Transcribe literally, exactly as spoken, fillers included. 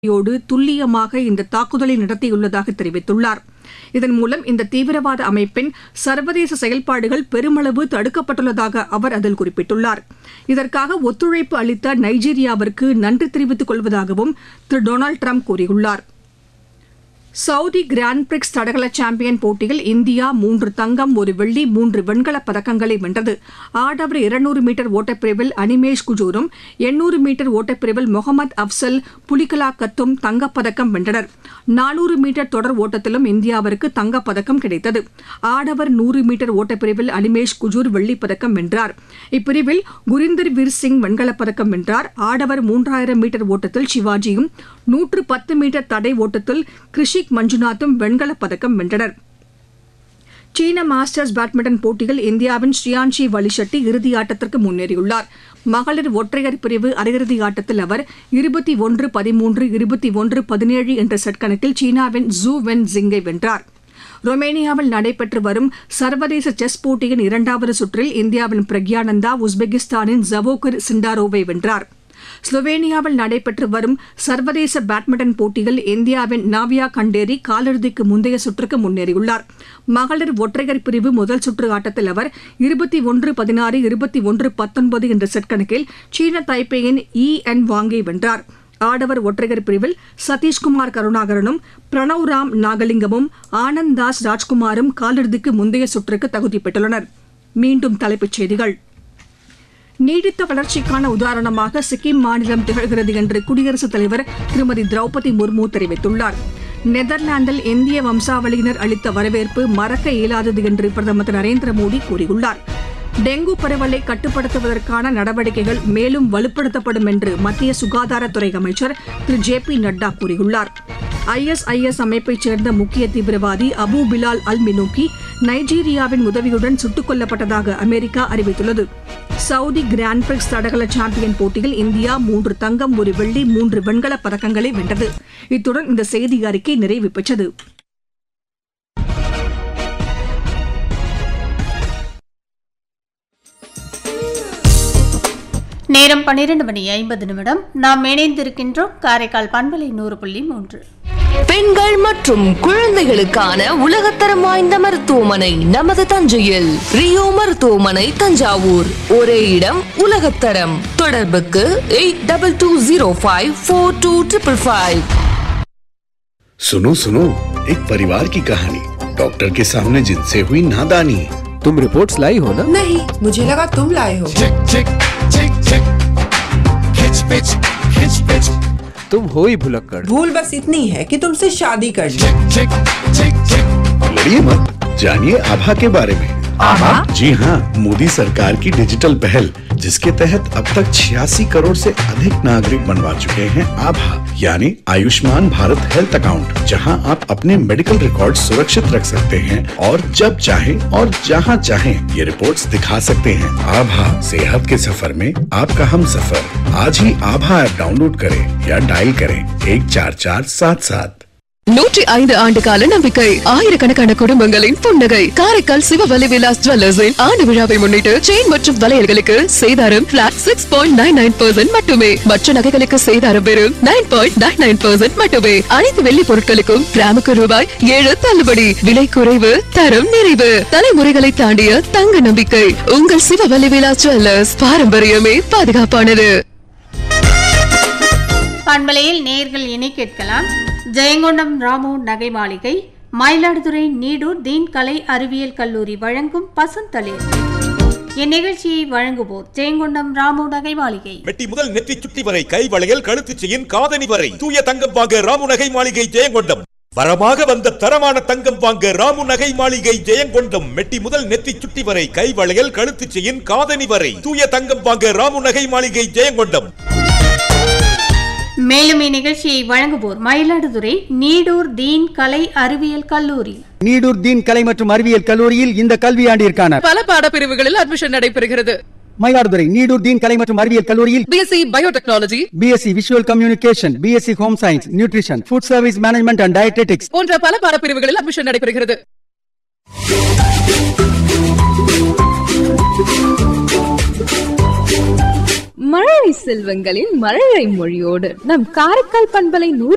யோடு துல்லியமாக இந்த தாக்குதலை நடத்தியுள்ளதாக தெரிவித்துள்ளார். இதன் மூலம் இந்த தீவிரவாத அமைப்பின் சர்வதேச செயல்பாடுகள் பெருமளவு தடுக்கப்பட்டுள்ளதாக அவர் அதில் குறிப்பிட்டுள்ளார். இதற்காக ஒத்துழைப்பு அளித்த நைஜீரியாவிற்கு நன்றி தெரிவித்துக் கொள்வதாகவும் திரு டொனால்டு டிரம்ப் கூறியுள்ளார். சவுதி கிராண்ட் பிரிக்ஸ் தடகள சாம்பியன் போட்டியில் இந்தியா மூன்று தங்கம் ஒரு வெள்ளி மூன்று வெண்கலப் பதக்கங்களை வென்றது. ஆடவர் இருநூறு மீட்டர் ஓட்டப்பிரிவில் அனிமேஷ் குஜூரும் எண்ணூறு மீட்டர் ஓட்டப்பிரிவில் முகமது அப்சல் புலிகலாக்கத்தும் தங்கப்பதக்கம் வென்றனர். நானூறு மீட்டர் தொடர் ஓட்டத்திலும் இந்தியாவிற்கு தங்கப்பதக்கம் கிடைத்தது. ஆடவர் நூறு மீட்டர் ஓட்டப்பிரிவில் அனிமேஷ் குஜூர் வெள்ளிப்பதக்கம் வென்றார். இப்பிரிவில் குரிந்தர் வீர் சிங் வெண்கலப் பதக்கம் வென்றார். ஆடவர் மூன்றாயிரம் மீட்டர் ஓட்டத்தில் சிவாஜியும் நூற்று பத்து மீட்டர் தடை ஓட்டத்தில் கிருஷி மஞ்சுநாத்தும் வெண்கலப் பதக்கம் வென்றனர். சீன மாஸ்டர்ஸ் பேட்மிண்டன் போட்டியில் இந்தியாவின் ஸ்ரீயான்ஷி வலிஷெட்டி இறுதியாட்டத்திற்கு முன்னேறியுள்ளார். மகளிர் ஒற்றையர் பிரிவு அரையிறுதி ஆட்டத்தில் அவர் இருபத்தி ஒன்று பதிமூன்று இருபத்தி ஒன்று பதினேழு என்ற செட் கணக்கில் சீனாவின் ஜூ வென் ஜிங்கை வென்றார். ரொமேனியாவில் நடைபெற்று வரும் சர்வதேச செஸ் போட்டியின் இரண்டாவது சுற்றில் இந்தியாவின் பிரக்யானந்தா உஸ்பெகிஸ்தானின் ஜவோகர் சிண்டாரோவை வென்றார். ஸ்லோவேனியாவில் நடைபெற்று வரும் சர்வதேச பேட்மிண்டன் போட்டியில் இந்தியாவின் நாவியா கண்டேரி காலிறுதிக்கு முந்தைய சுற்றுக்கு முன்னேறியுள்ளார். மகளிர் ஒற்றையர் பிரிவு முதல் சுற்று ஆட்டத்தில் அவர் இருபத்தி ஒன்று பதினாறு இருபத்தி ஒன்று பத்தொன்பது என்ற செட் கணக்கில் சீன தைப்பேயின் ஈ என் வாங்கை வென்றார். ஆடவர் ஒற்றையர் பிரிவில் சதீஷ்குமார் கருணாகரனும் பிரணவ் ராம் நாகலிங்கமும் ஆனந்த் தாஸ் ராஜ்குமாரும் காலிறுதிக்கு முந்தைய சுற்றுக்கு தகுதி பெற்றுள்ளனர். மீண்டும் தலைப்புச் செய்திகள். நீடித்த வளர்ச்சிக்கான உதாரணமாக சிக்கிம் மாநிலம் திகழ்கிறது என்று குடியரசுத் தலைவர் திருமதி திரௌபதி முர்மு தெரிவித்துள்ளார். நெதர்லாந்தில் இந்திய வம்சாவளியினர் அளித்த வரவேற்பு மறக்க இயலாதது என்று பிரதமர் திரு நரேந்திர மோடி கூறியுள்ளார். டெங்கு பரவலை கட்டுப்படுத்துவதற்கான நடவடிக்கைகள் மேலும் வலுப்படுத்தப்படும் என்று மத்திய சுகாதாரத்துறை அமைச்சர் திரு ஜே பி நட்டா கூறியுள்ளார். ஐ எஸ் ஐ எஸ் அமைப்பைச் சேர்ந்த முக்கிய தீவிரவாதி அபு பிலால் அல் மினூக்கி நைஜீரியாவின் உதவியுடன் சுட்டுக் கொல்லப்பட்டதாக அமெரிக்கா அறிவித்துள்ளது. சவுதி கிராண்ட் பிரிக்ஸ் தடகள சாம்பியன் போட்டியில் இந்தியா மூன்று தங்கம் ஒரு வெள்ளி மூன்று வெண்கலப் பதக்கங்களை வென்றது. இத்துடன் இந்த செய்தி அறிக்கை நிறைவு பெற்றது. நேரம் பன்னிரண்டு மணி ஐம்பது நிமிடம். நாம் இணைந்திருக்கின்றோம் காரைக்கால் பண்பலை நூறு புள்ளி மூன்று. பெண்கள் மற்றும் குழந்தைகளுக்கான உலகத்தரம் வாய்ந்த மருத்துவமனை நமது தஞ்சையில். ரியோ மருத்துவமனை தஞ்சாவூர். ஒரே இடம் உலகத்தரம். தொடர்புக்கு eight double two zero five four two triple five. सुनो सुनो, एक परिवार की कहानी डॉक्टर के सामने जिनसे हुई नादानी. तुम रिपोर्ट्स लाई हो ना? नहीं, मुझे लगा तुम लाए हो. चिक चिक चिक चिक खिच पिच खिच पिच. तुम हो ही भुलक्कड़. भूल बस इतनी है कि तुमसे शादी कर ली. चिक चिक चिक चिक. लड़िए मत, जानिए आभा के बारे में. आभा? जी हाँ, मोदी सरकार की डिजिटल पहल जिसके तहत अब तक छियासी करोड़ से अधिक नागरिक बनवा चुके हैं आभा, यानी आयुष्मान भारत हेल्थ अकाउंट, जहां आप अपने मेडिकल रिकॉर्ड सुरक्षित रख सकते हैं और जब चाहें और जहां चाहें ये रिपोर्ट्स दिखा सकते हैं. आभा, सेहत के सफर में आपका हम सफर. आज ही आभा ऐप डाउनलोड करें या डायल करें एक चार चार सात सात. நூற்றி ஐந்து ஆண்டு கால நம்பிக்கை, ஆயிரக்கணக்கான குடும்பங்களின் புன்னகை. காரைக்கால் சிவவலி விலாஸ் ஜுவல்லர்ஸின் ஆண்டு விழாவை முன்னிட்டு செயின் மற்றும் வளையல்களுக்கு சேதாரம் plot six point nine nine percent மட்டுமே. மற்ற நகைகளுக்கு சேதாரம் வெறும் nine point nine nine percent மட்டுமே. அனைத்து வெள்ளி பொருட்களுக்கும் கிராமுக்கு ரூபாய் ஏழு தள்ளுபடி. விலை குறைவு, தரம் நிறைவு. தலைமுறைகளை தாண்டிய தங்க நம்பிக்கை உங்கள் சிவவலி விலாஸ் ஜுவல்லர்ஸ். பாரம்பரியமே பாதுகாப்பானது. பண்பலையில் நேர்கள் இணை கேட்கலாம். ஜெயங்கொண்டம் ராமு நகை மாளிகை, மயிலாடுதுறை நீடூர் தீன் கலை அறிவியல் கல்லூரி வழங்கும் பசந்தளிர். இந்நிகழ்ச்சியை வழங்குவோர் ஜெயங்கொண்டம் ராமு நகை மாளிகை. மெட்டி முதல் நெற்றி சுட்டி வரை கை வளையல் கழுத்து செயின் காதணி வரை தூய தங்கம் வாங்க ராமு நகை மாளிகை ஜெயங்கொண்டம். வரமாக வந்த தரமான தங்கம் வாங்க ராமு நகை மாளிகை ஜெயங்கொண்டம். மெட்டி முதல் நெற்றி சுட்டி வரை கை வளையல் கழுத்து செயின் காதணி வரை தூய தங்கம் வாங்க ராமு நகை மாளிகை ஜெயங்கொண்டம். மேலும் இந்நிகழ்ச்சியை வழங்குவோர் மயிலாடுதுறை நீடூர் தீன் கலை அறிவியல் கல்லூரி. நீடூர் தீன் கலை மற்றும் அறிவியல் கல்லூரியில் இந்த கல்வியாண்டிற்கான பல பாடப்பிரிவுகளில் அட்மிஷன் நடைபெறுகிறது. மயிலாடுதுறை நீடூர் தீன் கலை மற்றும் அறிவியல் கல்லூரியில் BSc biotechnology, BSc visual communication, BSc home science, nutrition, food service management and dietetics போன்ற பல பாடப்பிரிவுகளில் அட்மிஷன் நடைபெறுகிறது. மழலை செல்வங்களின் மழலை மொழியோடு நம் காரைக்கால் பண்பலை நூறு